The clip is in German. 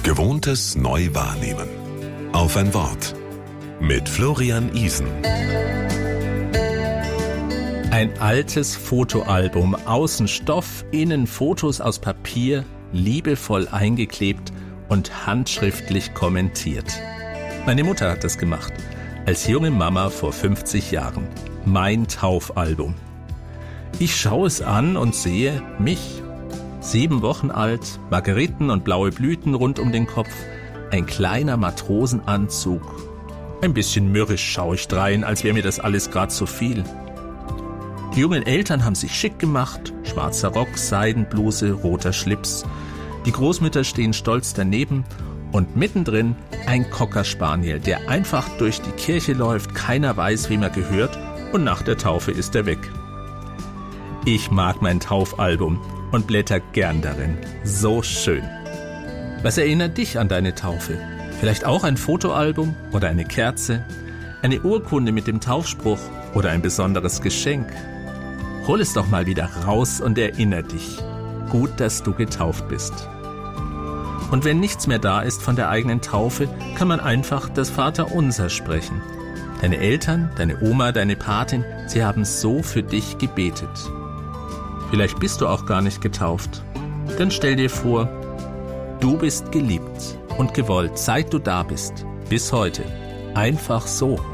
Gewohntes neu wahrnehmen. Auf ein Wort. Mit Florian Isen. Ein altes Fotoalbum, außen Stoff, innen Fotos aus Papier, liebevoll eingeklebt und handschriftlich kommentiert. Meine Mutter hat das gemacht, als junge Mama vor 50 Jahren. Mein Taufalbum. Ich schaue es an und sehe mich. 7 Wochen alt, Margeriten und blaue Blüten rund um den Kopf, ein kleiner Matrosenanzug. Ein bisschen mürrisch schaue ich drein, als wäre mir das alles gerade zu viel. Die jungen Eltern haben sich schick gemacht, schwarzer Rock, Seidenbluse, roter Schlips. Die Großmütter stehen stolz daneben und mittendrin ein Cocker Spaniel, der einfach durch die Kirche läuft, keiner weiß, wem er gehört und nach der Taufe ist er weg. Ich mag mein Taufalbum und blätter gern darin. So schön. Was erinnert dich an deine Taufe? Vielleicht auch ein Fotoalbum oder eine Kerze, eine Urkunde mit dem Taufspruch oder ein besonderes Geschenk? Hol es doch mal wieder raus und erinnere dich. Gut, dass du getauft bist. Und wenn nichts mehr da ist von der eigenen Taufe, kann man einfach das Vaterunser sprechen. Deine Eltern, deine Oma, deine Patin, sie haben so für dich gebetet. Vielleicht bist du auch gar nicht getauft. Dann stell dir vor, du bist geliebt und gewollt, seit du da bist, bis heute. Einfach so.